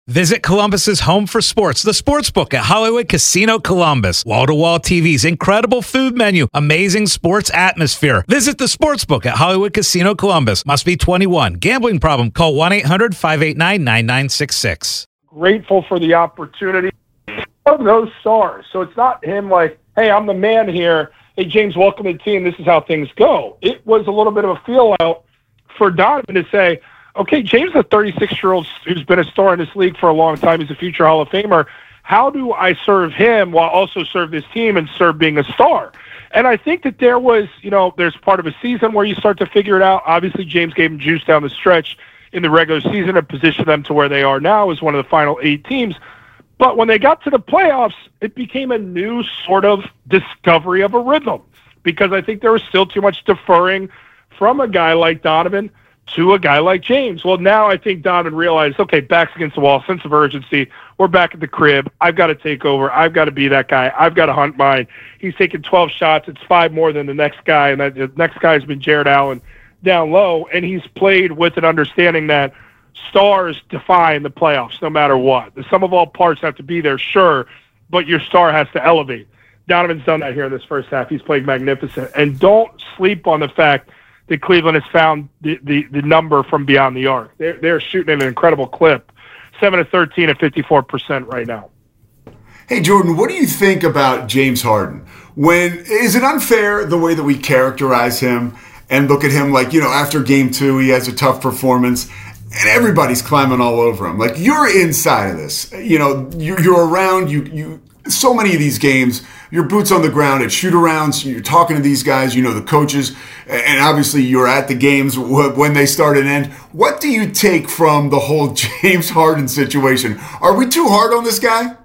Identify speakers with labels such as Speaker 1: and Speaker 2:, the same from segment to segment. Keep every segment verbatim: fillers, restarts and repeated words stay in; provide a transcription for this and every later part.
Speaker 1: Visit Columbus's home for sports, the Sportsbook at Hollywood Casino Columbus. Wall-to-wall T Vs, incredible food menu, amazing sports atmosphere. Visit the Sportsbook at Hollywood Casino Columbus. Must be twenty-one. Gambling problem? Call one eight hundred five eight nine nine nine six six.
Speaker 2: Grateful for the opportunity of those stars. So it's not him like, hey, I'm the man here. Hey, James, welcome to the team. This is how things go. It was a little bit of a feel-out for Donovan to say, okay, James is a thirty-six-year-old who's been a star in this league for a long time. He's a future Hall of Famer. How do I serve him while also serve this team and serve being a star? And I think that there was, you know, there's part of a season where you start to figure it out. Obviously, James gave him juice down the stretch in the regular season and positioned them to where they are now as one of the final eight teams. But when they got to the playoffs, it became a new sort of discovery of a rhythm because I think there was still too much deferring from a guy like Donovan to a guy like James. Well, now I think Donovan realized, okay, back's against the wall, sense of urgency. We're back at the crib. I've got to take over. I've got to be that guy. I've got to hunt mine. He's taken twelve shots. It's five more than the next guy, and that, the next guy has been Jared Allen down low, and he's played with an understanding that stars define the playoffs no matter what. The sum of all parts have to be there, sure, but your star has to elevate. Donovan's done that here in this first half. He's played magnificent. And don't sleep on the fact that Cleveland has found the, the, the number from beyond the arc. They're, they're shooting at an incredible clip, seven of thirteen at fifty-four percent right now.
Speaker 3: Hey, Jordan, what do you think about James Harden? When is it unfair the way that we characterize him and look at him like, you know, after game two, he has a tough performance and everybody's climbing all over him? Like, you're inside of this. You know, you're, you're around, you, you, so many of these games, your boots on the ground at shoot-arounds, you're talking to these guys, you know the coaches, and obviously you're at the games when they start and end. What do you take from the whole James Harden situation? Are we too hard on this guy?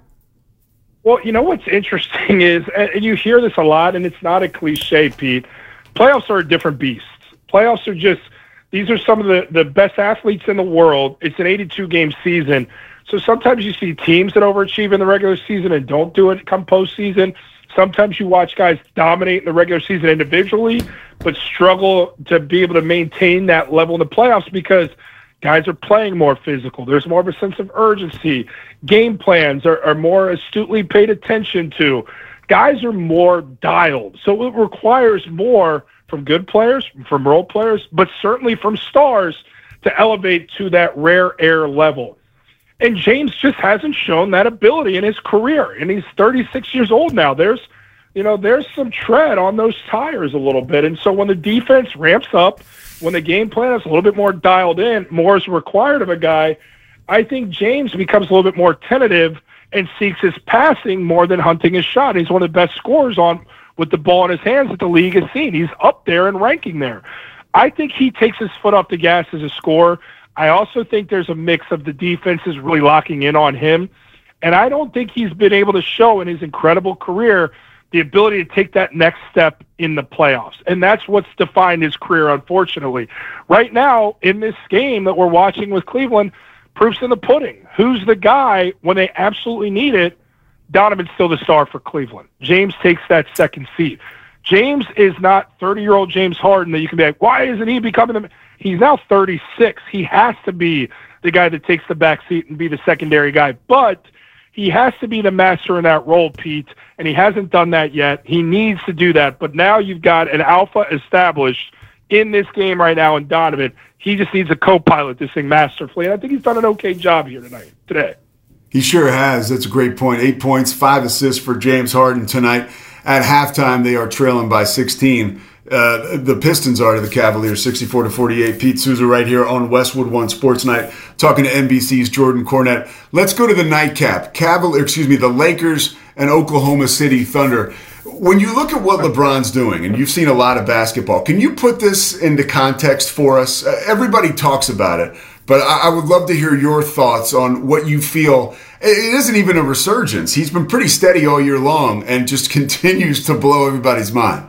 Speaker 2: Well, you know what's interesting is, and you hear this a lot, and it's not a cliche, Pete, playoffs are a different beast. Playoffs are just, these are some of the, the best athletes in the world. It's an eighty-two game season. So sometimes you see teams that overachieve in the regular season and don't do it come postseason. Sometimes you watch guys dominate in the regular season individually, but struggle to be able to maintain that level in the playoffs because guys are playing more physical. There's more of a sense of urgency. Game plans are, are more astutely paid attention to. Guys are more dialed. So it requires more from good players, from role players, but certainly from stars to elevate to that rare air level. And James just hasn't shown that ability in his career. And he's thirty-six years old now. There's, you know, there's some tread on those tires a little bit. And so when the defense ramps up, when the game plan is a little bit more dialed in, more is required of a guy, I think James becomes a little bit more tentative and seeks his passing more than hunting his shot. He's one of the best scorers on with the ball in his hands that the league has seen. He's up there in ranking there. I think he takes his foot off the gas as a scorer. I also think there's a mix of the defense is really locking in on him. And I don't think he's been able to show in his incredible career the ability to take that next step in the playoffs. And that's what's defined his career, unfortunately. Right now, in this game that we're watching with Cleveland, proof's in the pudding. Who's the guy when they absolutely need it? Donovan's still the star for Cleveland. James takes that second seat. James is not thirty-year-old James Harden that you can be like, why isn't he becoming the... He's now thirty-six. He has to be the guy that takes the back seat and be the secondary guy. But he has to be the master in that role, Pete, and he hasn't done that yet. He needs to do that. But now you've got an alpha established in this game right now in Donovan. He just needs a co-pilot this thing masterfully, and I think he's done an okay job here tonight, today.
Speaker 3: He sure has. That's a great point. Eight points, five assists for James Harden tonight. At halftime, they are trailing by sixteen. Uh, the Pistons are to the Cavaliers, sixty-four to forty-eight. Pete Souza right here on Westwood One Sports Night, talking to N B C's Jordan Cornette. Let's go to the nightcap. Cavalier, excuse me, the Lakers and Oklahoma City Thunder. When you look at what LeBron's doing, and you've seen a lot of basketball, can you put this into context for us? Uh, everybody talks about it, but I, I would love to hear your thoughts on what you feel. It isn't even a resurgence. He's been pretty steady all year long and just continues to blow everybody's mind.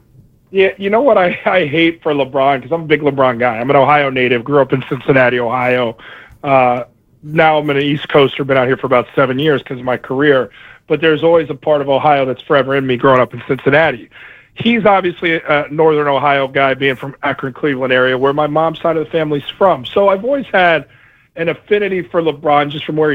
Speaker 2: Yeah, you know what I, I hate for LeBron, because I'm a big LeBron guy. I'm an Ohio native, grew up in Cincinnati, Ohio. Uh, now I'm an East Coaster, been out here for about seven years because of my career. But there's always a part of Ohio that's forever in me growing up in Cincinnati. He's obviously a northern Ohio guy, being from Akron, Cleveland area, where my mom's side of the family's from. So I've always had an affinity for LeBron just from where he